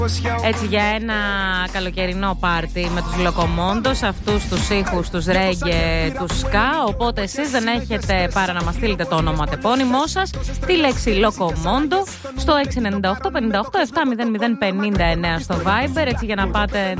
Έτσι για ένα καλοκαιρινό πάρτι με τους Λοκομόντος, αυτούς τους ήχους, τους ρέγγε, τους ska. Οπότε εσείς δεν έχετε παρά να μας στείλετε το όνομα τεπώνυμό σας, τη λέξη Λοκομόντο στο 698 58 700 59 στο Viber, έτσι για να πάτε